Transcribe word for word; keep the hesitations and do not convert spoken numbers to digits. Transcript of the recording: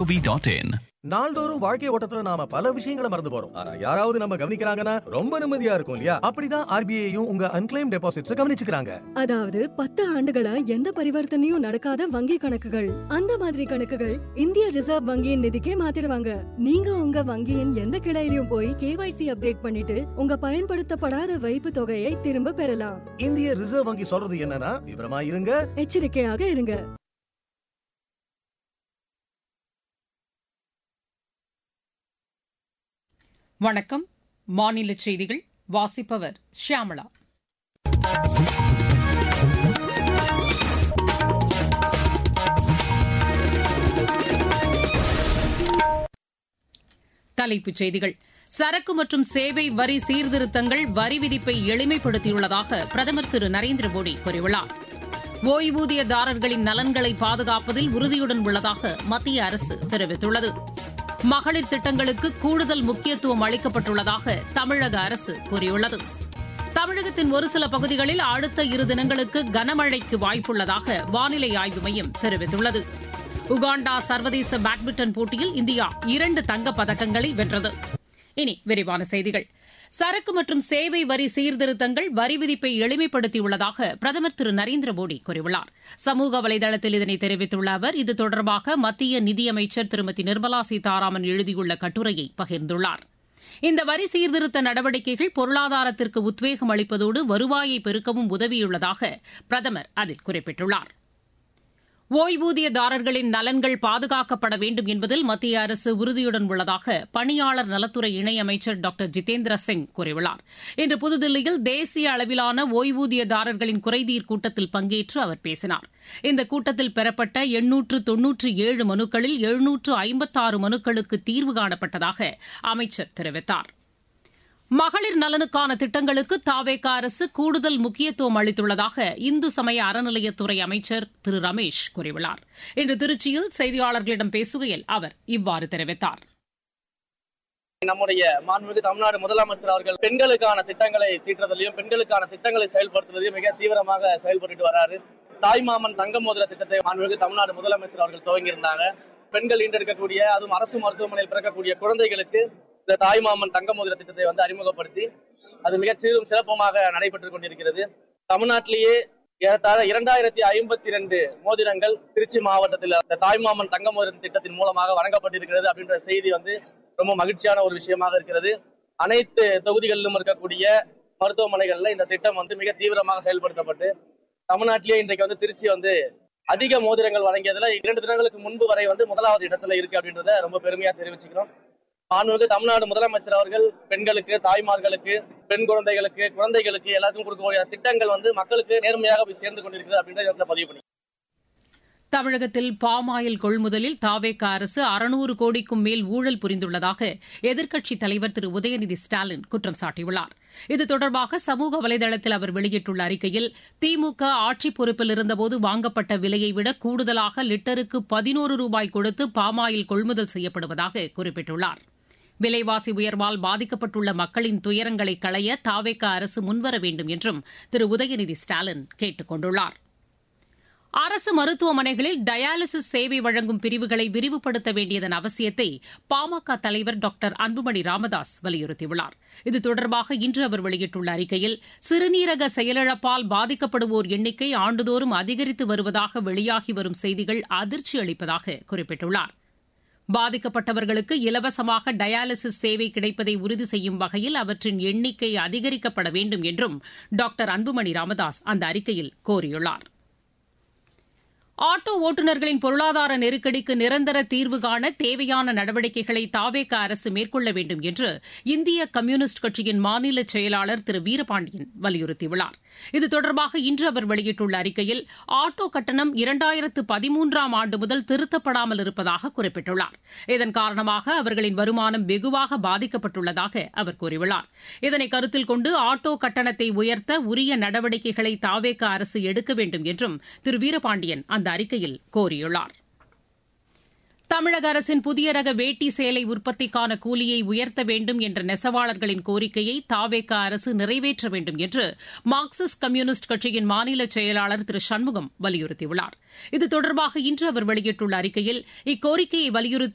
Gov dot in. நாள்தோறும் வாழ்க்கை ஓட்டத்துல நாம பல விஷயங்களை மறந்து போறோம். ஆனா யாராவது நம்ம கவனிக்கிறாங்கன்னா ரொம்ப நிம்மதியா இருக்கும் இல்லையா? அப்படிதான் ஆர்பிஐயும் உங்க அன்கிளைம் டெபாசிட்ஸ் கவனிச்சுக்கிறாங்க. அதாவது பத்து ஆண்டுகளா எந்த பரிவர்த்தனையும் நடக்காத வங்கி கணக்குகள், அந்த மாதிரி கணக்குகள் இந்திய ரிசர்வ் வங்கியின் நிதிக்கே மாத்திடுவாங்க. நீங்க உங்க வங்கியின் எந்த கிளையிலும் போய் கேவைசி அப்டேட் பண்ணிட்டு உங்க பயன்படுத்தப்படாத வைப்பு தொகையை திரும்ப பெறலாம். இந்திய ரிசர்வ் வங்கி சொல்றது என்னன்னா, விவரமா இருங்க, எச்சரிக்கையாக இருங்க. வணக்கம். மாநில செய்திகள் வாசிப்பவர் ஷியாமளா. தலைப்புச் செய்திகள். சரக்கு மற்றும் சேவை வரி சீர்திருத்தங்கள் வரி விதிப்பை எளிமைப்படுத்தியுள்ளதாக பிரதமர் திரு நரேந்திர மோடி கூறியுள்ளார். ஓய்வூதியதாரர்களின் நலன்களை பாதுகாப்பதில் உறுதியுடன் உள்ளதாக மத்திய அரசு தெரிவித்துள்ளது. மகளிர் திட்டங்களுக்கு கூடுதல் முக்கியத்துவம் அளிக்கப்பட்டுள்ளதாக தமிழக அரசு கூறியுள்ளது. தமிழகத்தின் ஒரு சில பகுதிகளில் அடுத்த இரு தினங்களுக்கு கனமழைக்கு வாய்ப்புள்ளதாக வானிலை ஆய்வு மையம் தெரிவித்துள்ளது. உகாண்டா சர்வதேச பேட்மிண்டன் போட்டியில் இந்தியா இரண்டு தங்கப் பதக்கங்களை வென்றது. இனி விரிவான செய்திகள். சரக்கு மற்றும் சேவை வரி சீர்திருத்தங்கள் வரி விதிப்பை எளிமைப்படுத்தியுள்ளதாக பிரதமர் திரு நரேந்திர மோடி கூறியுள்ளார். சமூக வலைதளத்தில் இதனை தெரிவித்துள்ள அவர், இது தொடர்பாக மத்திய நிதியமைச்சர் திருமதி நிர்மலா சீதாராமன் எழுதியுள்ள கட்டுரையை பகிர்ந்துள்ளார். இந்த வரி சீர்திருத்த நடவடிக்கைகள் பொருளாதாரத்திற்கு உத்வேகம் அளிப்பதோடு வருவாயை பெருக்கவும் உதவியுள்ளதாக பிரதமர் அதில் குறிப்பிட்டுள்ளார். ஓய்வூதியதாரர்களின் நலன்கள் பாதுகாக்கப்பட வேண்டும் என்பதில் மத்திய அரசு உறுதியுடன் உள்ளதாக பணியாளர் நலத்துறை இணையமைச்சர் டாக்டர் ஜிதேந்திர சிங் கூறியுள்ளார். இன்று புதுதில்லியில் தேசிய அளவிலான ஓய்வூதியதாரர்களின் குறைதீர் கூட்டத்தில் பங்கேற்று அவர் பேசினார். இந்த கூட்டத்தில் பெறப்பட்ட எண்ணூற்று தொன்னூற்று ஏழு மனுக்களில் எழுநூற்று ஐம்பத்தாறு மனுக்களுக்கு தீர்வு காணப்பட்டதாக அமைச்சர் தெரிவித்தார். மகளிர் நலனுக்கான திட்டங்களுக்கு தாவேகா அரசு கூடுதல் முக்கியத்துவம் அளித்துள்ளதாக இந்து சமய அறநிலையத்துறை அமைச்சர் திரு ரமேஷ் கூறியுள்ளார். இன்று திருச்சியில் செய்தியாளர்களிடம் பேசுகையில் அவர் இவ்வாறு தெரிவித்தார். நம்முடைய மாண்புமிகு தமிழ்நாடு முதலமைச்சர் அவர்கள் பெண்களுக்கான திட்டங்களை தீட்டுறதிலையும் பெண்களுக்கான திட்டங்களை செயல்படுத்துவதையும் மிக தீவிரமாக செயல்பட்டு வராரு. தாய்மாமன் தங்க மோதிர திட்டத்தை மாண்புமிகு தமிழ்நாடு முதலமைச்சர் அவர்கள் துவங்கியிருந்தாங்க. பெண்கள் ஈண்டெடுக்கக்கூடிய, அதுவும் அரசு மருத்துவமனையில் பிறக்கக்கூடிய குழந்தைகளுக்கு இந்த தாய்மாமன் தங்க மோதிர திட்டத்தை வந்து அறிமுகப்படுத்தி அது மிக சீரும் சிறப்புமாக நடைபெற்றுக் கொண்டிருக்கிறது. தமிழ்நாட்டிலேயே ஏறத்தாழ இரண்டாயிரத்தி ஐம்பத்தி இரண்டு மோதிரங்கள் திருச்சி மாவட்டத்தில் இந்த தாய்மாமன் தங்க மோதிர திட்டத்தின் மூலமாக வழங்கப்பட்டிருக்கிறது அப்படின்ற செய்தி வந்து ரொம்ப மகிழ்ச்சியான ஒரு விஷயமாக இருக்கிறது. அனைத்து தொகுதிகளிலும் இருக்கக்கூடிய மருத்துவமனைகள்ல இந்த திட்டம் வந்து மிக தீவிரமாக செயல்படுத்தப்பட்டு தமிழ்நாட்டிலேயே இன்றைக்கு வந்து திருச்சி வந்து அதிக மோதிரங்கள் வழங்கியதுல இரண்டு தினங்களுக்கு முன்பு வரை வந்து முதலாவது இடத்துல இருக்கு அப்படின்றத ரொம்ப பெருமையா தெரிவிச்சுக்கிறோம். மாண்புமிகு தமிழ்நாடு முதலமைச்சர் அவர்கள் பெண்களுக்கு, தாய்மார்களுக்கு, பெண் குழந்தைகளுக்கு, குழந்தைகளுக்கு எல்லாருக்கும் கொடுக்கக்கூடிய திட்டங்கள் வந்து மக்களுக்கு நேர்மையாக போய் சேர்ந்து கொண்டிருக்கிறது அப்படின்றத பதிவு பண்ணி. தமிழகத்தில் பாமாயில் கொள்முதலில் தாவேகா அரசு அறுநூறு கோடிக்கும் மேல் ஊழல் புரிந்துள்ளதாக எதிர்க்கட்சித் தலைவர் திரு உதயநிதி ஸ்டாலின் குற்றம் சாட்டியுள்ளார். இது தொடர்பாக சமூக வலைதளத்தில் அவர் வெளியிட்டுள்ள அறிக்கையில், திமுக ஆட்சி பொறுப்பில் இருந்தபோது வாங்கப்பட்ட விலையை விட கூடுதலாக லிட்டருக்கு பதினோரு ரூபாய் கொடுத்து பாமாயில் கொள்முதல் செய்யப்படுவதாக குறிப்பிட்டுள்ளார். விலைவாசி உயர்வால் பாதிக்கப்பட்டுள்ள மக்களின் துயரங்களை களைய தாவேகா அரசு முன்வர வேண்டும் என்றும் திரு உதயநிதி ஸ்டாலின் கேட்டுக் கொண்டுள்ளார். அரசு மருத்துவமனைகளில் டயாலிசிஸ் சேவை வழங்கும் பிரிவுகளை விரிவுபடுத்த வேண்டியதன் அவசியத்தை பாமக தலைவர் டாக்டர் அன்புமணி ராமதாஸ் வலியுறுத்தியுள்ளார். இது தொடர்பாக இன்று அவர் வெளியிட்டுள்ள அறிக்கையில், சிறுநீரக செயலிழப்பால் பாதிக்கப்படுவோர் எண்ணிக்கை ஆண்டுதோறும் அதிகரித்து வருவதாக வெளியாகி வரும் செய்திகள் அதிர்ச்சி அளிப்பதாக குறிப்பிட்டுள்ளார். பாதிக்கப்பட்டவர்களுக்கு இலவசமாக டயாலிசிஸ் சேவை கிடைப்பதை உறுதி செய்யும் வகையில் அவற்றின் எண்ணிக்கை அதிகரிக்கப்பட வேண்டும் என்றும் டாக்டர் அன்புமணி ராமதாஸ் அந்த அறிக்கையில் கோரியுள்ளார். ஆட்டோ ஓட்டுநர்களின் பொருளாதார நெருக்கடிக்கு நிரந்தர தீர்வு காண தேவையான நடவடிக்கைகளை தாவேகா அரசு மேற்கொள்ள வேண்டும் என்று இந்திய கம்யூனிஸ்ட் கட்சியின் மாநில செயலாளர் திரு வீரபாண்டியன் வலியுறுத்தியுள்ளார். இது தொடர்பாக இன்று அவர் வெளியிட்டுள்ள அறிக்கையில், ஆட்டோ கட்டணம் இரண்டாயிரத்து பதிமூன்றாம் ஆண்டு முதல் திருத்தப்படாமல் இருப்பதாக குறிப்பிட்டுள்ளார். இதன் காரணமாக அவர்களின் வருமானம் வெகுவாக பாதிக்கப்பட்டுள்ளதாக அவர் கூறியுள்ளார். இதனை கருத்தில் கொண்டு ஆட்டோ கட்டணத்தை உயர்த்த உரிய நடவடிக்கைகளை தாவேகா அரசு எடுக்க வேண்டும் என்றும் திரு வீரபாண்டியன் அந்த அறிக்கையில் கோரியுள்ளார். தமிழக அரசின் புதிய ரக வேட்டி சேலை உற்பத்திக்கான கூலியை உயர்த்த வேண்டும் என்ற நெசவாளர்களின் கோரிக்கையை தாவேகா அரசு நிறைவேற்ற வேண்டும் என்று மார்க்சிஸ்ட் கம்யூனிஸ்ட் கட்சியின் மாநில செயலாளர் திரு சண்முகம் வலியுறுத்தியுள்ளார். இது தொடர்பாக இன்று அவர் வெளியிட்டுள்ள அறிக்கையில், இக்கோரிக்கையை வலியுறுத்தி